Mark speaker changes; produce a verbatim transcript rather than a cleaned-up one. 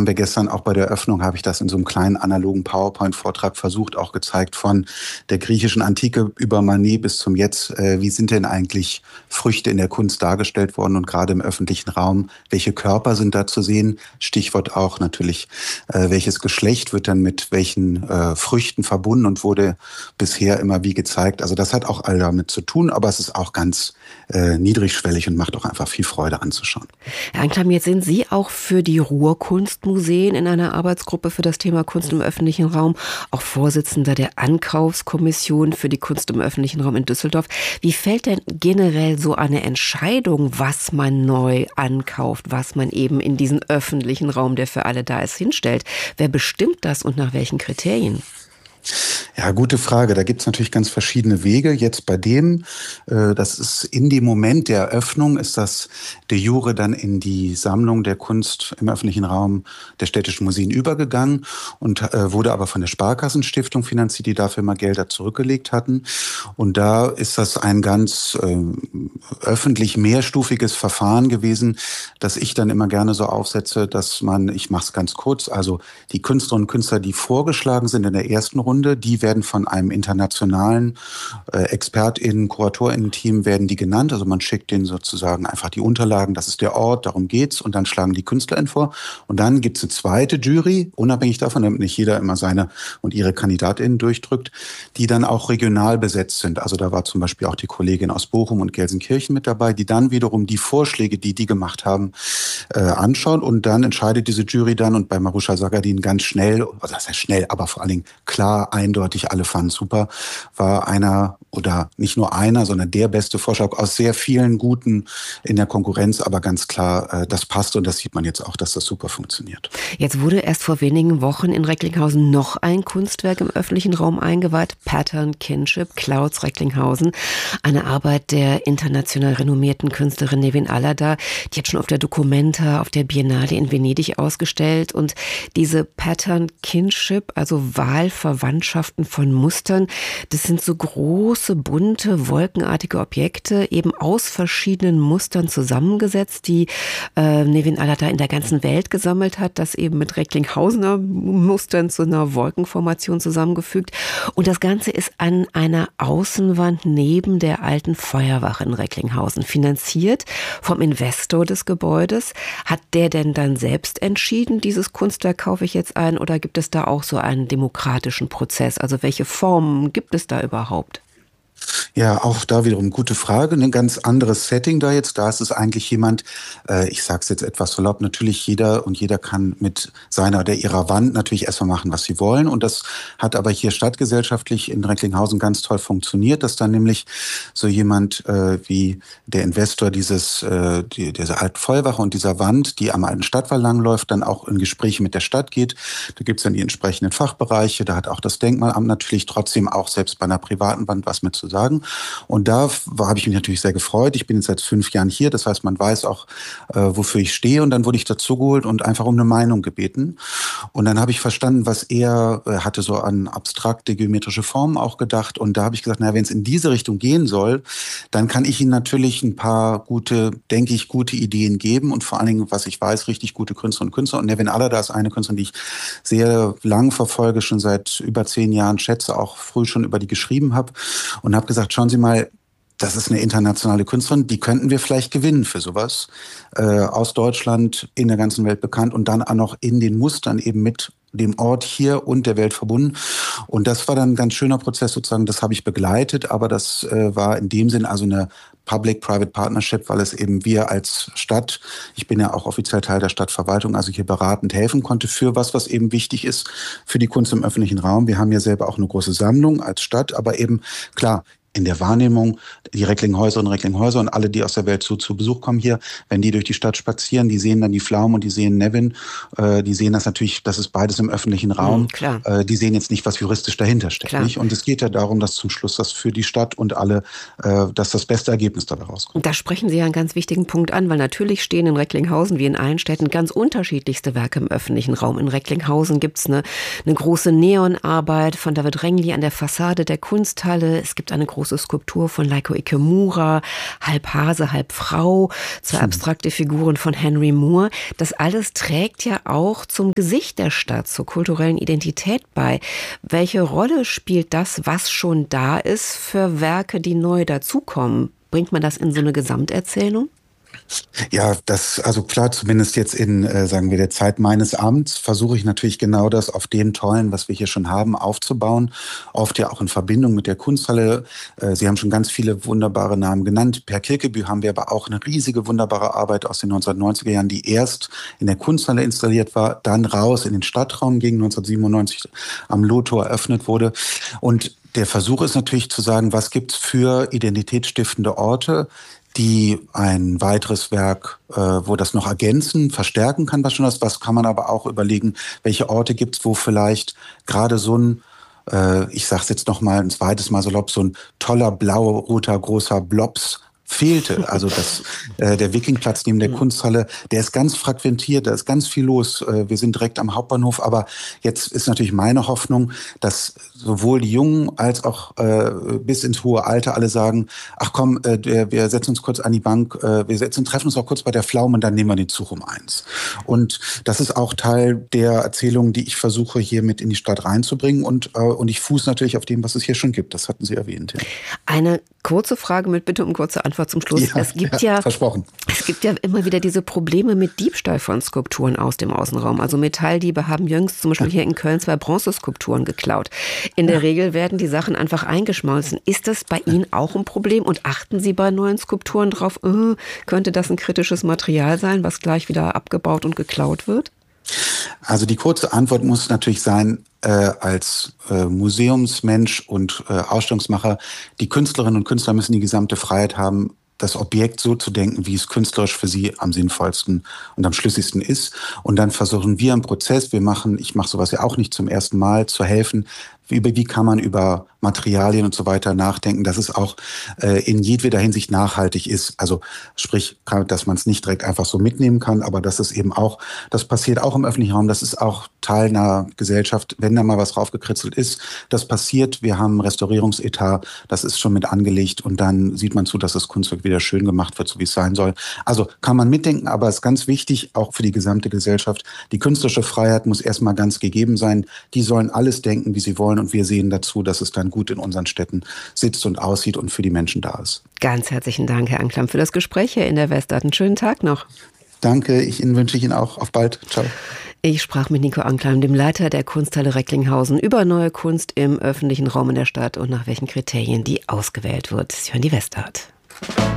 Speaker 1: haben wir gestern auch bei der Eröffnung, habe ich das in so einem kleinen analogen PowerPoint-Vortrag versucht, auch gezeigt von der griechischen Antike über Manet bis zum Jetzt. Äh, wie sind denn eigentlich Früchte in der Kunst dargestellt worden und gerade im öffentlichen Raum? Welche Körper sind da zu sehen? Stichwort auch natürlich, äh, welches Geschlecht wird dann mit welchen äh, Früchten verbunden und wurde bisher immer wie gezeigt. Also das hat auch all damit zu tun, aber es ist auch ganz äh, niedrigschwellig und macht auch einfach viel Freude anzuschauen.
Speaker 2: Herr Anklam, jetzt sind Sie auch für die Ruhrkunstmuseen in einer Arbeitsgruppe für das Thema Kunst im öffentlichen Raum, auch Vorsitzender der Ankaufskommission für die Kunst im öffentlichen Raum in Düsseldorf. Wie fällt denn generell so eine Entscheidung, was man neu ankauft, was man eben in diesen öffentlichen Raum, der für alle da ist, hinstellt? Wer bestimmt das und nach welchen Kriterien?
Speaker 1: Ja, gute Frage. Da gibt's natürlich ganz verschiedene Wege. Jetzt bei dem, äh, das ist in dem Moment der Eröffnung, ist das de jure dann in die Sammlung der Kunst im öffentlichen Raum der städtischen Museen übergegangen und äh, wurde aber von der Sparkassenstiftung finanziert, die dafür immer Gelder zurückgelegt hatten. Und da ist das ein ganz äh, öffentlich mehrstufiges Verfahren gewesen, das ich dann immer gerne so aufsetze, dass man, ich mache es ganz kurz, also die Künstlerinnen und Künstler, die vorgeschlagen sind in der ersten Runde, die werden von einem internationalen äh, ExpertInnen, KuratorInnen-Team werden die genannt. Also man schickt denen sozusagen einfach die Unterlagen, das ist der Ort, darum geht's. Und dann schlagen die KünstlerInnen vor. Und dann gibt's eine zweite Jury, unabhängig davon, damit nicht jeder immer seine und ihre KandidatInnen durchdrückt, die dann auch regional besetzt sind. Also da war zum Beispiel auch die Kollegin aus Bochum und Gelsenkirchen mit dabei, die dann wiederum die Vorschläge, die die gemacht haben, äh, anschaut. Und dann entscheidet diese Jury dann und bei Marusha Sagadin ganz schnell, also das heißt schnell, aber vor allen Dingen klar, eindeutig, alle fanden super, war einer oder nicht nur einer, sondern der beste Vorschlag aus sehr vielen guten in der Konkurrenz, aber ganz klar, das passt und das sieht man jetzt auch, dass das super funktioniert.
Speaker 2: Jetzt wurde erst vor wenigen Wochen in Recklinghausen noch ein Kunstwerk im öffentlichen Raum eingeweiht, Pattern Kinship, Clouds Recklinghausen, eine Arbeit der international renommierten Künstlerin Nevin Alada, die hat schon auf der Documenta, auf der Biennale in Venedig ausgestellt und diese Pattern Kinship, also Wahlverwandtschaften von Mustern. Das sind so große, bunte, wolkenartige Objekte, eben aus verschiedenen Mustern zusammengesetzt, die äh, Nevin Alada in der ganzen Welt gesammelt hat, das eben mit Recklinghausener Mustern zu einer Wolkenformation zusammengefügt. Und das Ganze ist an einer Außenwand neben der alten Feuerwache in Recklinghausen finanziert vom Investor des Gebäudes. Hat der denn dann selbst entschieden, dieses Kunstwerk kaufe ich jetzt ein, oder gibt es da auch so einen demokratischen Prozess? Also welche Formen gibt es da überhaupt?
Speaker 1: Ja, auch da wiederum gute Frage. Ein ganz anderes Setting da jetzt. Da ist es eigentlich jemand, äh, ich sage es jetzt etwas salopp, natürlich jeder und jeder kann mit seiner oder ihrer Wand natürlich erstmal machen, was sie wollen. Und das hat aber hier stadtgesellschaftlich in Recklinghausen ganz toll funktioniert, dass dann nämlich so jemand äh, wie der Investor dieses, äh, die, dieser alten Feuerwache und dieser Wand, die am alten Stadtwall langläuft, dann auch in Gespräche mit der Stadt geht. Da gibt's dann die entsprechenden Fachbereiche. Da hat auch das Denkmalamt natürlich trotzdem auch selbst bei einer privaten Wand was mit zu sagen. Und da habe ich mich natürlich sehr gefreut. Ich bin jetzt seit fünf Jahren hier, das heißt, man weiß auch, äh, wofür ich stehe. Und dann wurde ich dazugeholt und einfach um eine Meinung gebeten. Und dann habe ich verstanden, was er äh, hatte so an abstrakte geometrische Formen auch gedacht. Und da habe ich gesagt, naja, wenn es in diese Richtung gehen soll, dann kann ich Ihnen natürlich ein paar gute, denke ich, gute Ideen geben. Und vor allen Dingen, was ich weiß, richtig gute Künstlerinnen und Künstler. Und Nevin Alada ist eine Künstlerin, die ich sehr lang verfolge, schon seit über zehn Jahren schätze, auch früh schon über die geschrieben habe. Und habe gesagt, schauen Sie mal, das ist eine internationale Künstlerin, die könnten wir vielleicht gewinnen für sowas. Äh, aus Deutschland, in der ganzen Welt bekannt und dann auch noch in den Mustern eben mit dem Ort hier und der Welt verbunden. Und das war dann ein ganz schöner Prozess sozusagen, das habe ich begleitet, aber das äh, war in dem Sinn also eine Public-Private Partnership, weil es eben wir als Stadt, ich bin ja auch offiziell Teil der Stadtverwaltung, also hier beratend helfen konnte für was, was eben wichtig ist für die Kunst im öffentlichen Raum. Wir haben ja selber auch eine große Sammlung als Stadt, aber eben klar, in der Wahrnehmung, die Recklinghäuser und Recklinghäuser und alle, die aus der Welt zu, zu Besuch kommen hier, wenn die durch die Stadt spazieren, die sehen dann die Pflaumen und die sehen Nevin, äh, die sehen das natürlich, das ist beides im öffentlichen Raum.
Speaker 2: Mhm, klar.
Speaker 1: Äh, die sehen jetzt nicht, was juristisch dahinter steckt.
Speaker 2: Klar.
Speaker 1: Nicht? Und es geht ja darum, dass zum Schluss das für die Stadt und alle, äh, dass das beste Ergebnis dabei rauskommt.
Speaker 2: Da sprechen Sie ja einen ganz wichtigen Punkt an, weil natürlich stehen in Recklinghausen wie in allen Städten ganz unterschiedlichste Werke im öffentlichen Raum. In Recklinghausen gibt es eine, eine große Neonarbeit von David Rengli an der Fassade der Kunsthalle. Es gibt eine große große Skulptur von Leiko Ikemura, halb Hase, halb Frau, zwei abstrakte Figuren von Henry Moore. Das alles trägt ja auch zum Gesicht der Stadt, zur kulturellen Identität bei. Welche Rolle spielt das, was schon da ist, für Werke, die neu dazukommen? Bringt man das in so eine Gesamterzählung?
Speaker 1: Ja, das, also klar, zumindest jetzt in, äh, sagen wir, der Zeit meines Amts versuche ich natürlich genau das auf dem Tollen, was wir hier schon haben, aufzubauen. Oft ja auch in Verbindung mit der Kunsthalle. Äh, Sie haben schon ganz viele wunderbare Namen genannt. Per Kirkeby haben wir aber auch eine riesige, wunderbare Arbeit aus den neunzehnhundertneunziger Jahren, die erst in der Kunsthalle installiert war, dann raus in den Stadtraum ging, neunzehnhundertsiebenundneunzig am Lottor eröffnet wurde. Und der Versuch ist natürlich zu sagen, was gibt's für identitätsstiftende Orte, die ein weiteres Werk, äh, wo das noch ergänzen, verstärken kann, was schon das, was kann man aber auch überlegen, welche Orte gibt's, wo vielleicht gerade so ein, äh, ich sag's jetzt noch mal ein zweites Mal salopp, so ein toller, blau-roter, großer Blops fehlte. Also das, äh, der Wikingplatz neben der Kunsthalle, der ist ganz fragmentiert, da ist ganz viel los. Äh, wir sind direkt am Hauptbahnhof, aber jetzt ist natürlich meine Hoffnung, dass sowohl die Jungen als auch äh, bis ins hohe Alter alle sagen, ach komm, äh, wir, wir setzen uns kurz an die Bank, äh, wir setzen, treffen uns auch kurz bei der Pflaume und dann nehmen wir den Zug um eins. Und das ist auch Teil der Erzählung, die ich versuche hier mit in die Stadt reinzubringen und, äh, und ich fuße natürlich auf dem, was es hier schon gibt. Das hatten Sie erwähnt. Ja.
Speaker 2: Eine kurze Frage mit Bitte um kurze Antwort zum Schluss.
Speaker 1: Ja,
Speaker 2: es gibt
Speaker 1: ja,
Speaker 2: ja,
Speaker 1: versprochen.
Speaker 2: Es gibt ja immer wieder diese Probleme mit Diebstahl von Skulpturen aus dem Außenraum. Also Metalldiebe haben jüngst zum Beispiel hier in Köln zwei Bronzeskulpturen geklaut. In der Regel werden die Sachen einfach eingeschmolzen. Ist das bei Ihnen auch ein Problem? Und achten Sie bei neuen Skulpturen drauf, äh, könnte das ein kritisches Material sein, was gleich wieder abgebaut und geklaut wird?
Speaker 1: Also die kurze Antwort muss natürlich sein, äh, als äh, Museumsmensch und äh, Ausstellungsmacher, die Künstlerinnen und Künstler müssen die gesamte Freiheit haben, das Objekt so zu denken, wie es künstlerisch für sie am sinnvollsten und am schlüssigsten ist. Und dann versuchen wir im Prozess, wir machen, ich mache sowas ja auch nicht zum ersten Mal, zu helfen, wie, wie kann man über Materialien und so weiter nachdenken, dass es auch äh, in jedweder Hinsicht nachhaltig ist. Also sprich, dass man es nicht direkt einfach so mitnehmen kann, aber dass es eben auch, das passiert auch im öffentlichen Raum, das ist auch Teil einer Gesellschaft, wenn da mal was draufgekritzelt ist, das passiert, wir haben einen Restaurierungsetat, das ist schon mit angelegt und dann sieht man zu, dass das Kunstwerk wieder schön gemacht wird, so wie es sein soll. Also kann man mitdenken, aber es ist ganz wichtig, auch für die gesamte Gesellschaft, die künstlerische Freiheit muss erstmal ganz gegeben sein, die sollen alles denken, wie sie wollen und wir sehen dazu, dass es dann gut in unseren Städten sitzt und aussieht und für die Menschen da ist.
Speaker 2: Ganz herzlichen Dank, Herr Anklam, für das Gespräch hier in der Westart. Einen schönen Tag noch.
Speaker 1: Danke, ich Ihnen wünsche ich Ihnen auch. Auf bald. Ciao.
Speaker 2: Ich sprach mit Nico Anklam, dem Leiter der Kunsthalle Recklinghausen, über neue Kunst im öffentlichen Raum in der Stadt und nach welchen Kriterien die ausgewählt wird. Sie hören die Westart.